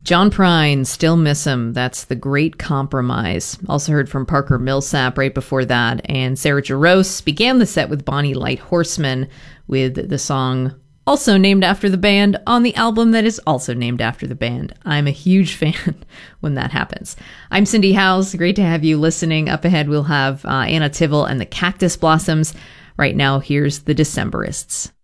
John Prine, Still Miss Him. That's The Great Compromise. Also heard from Parker Millsap right before that. And Sarah Jarosz began the set with Bonnie Light Horseman with the song also named after the band on the album that is also named after the band. I'm a huge fan when that happens. I'm Cindy Howes. Great to have you listening. Up ahead, we'll have Anna Tivel and the Cactus Blossoms. Right now, here's the Decemberists.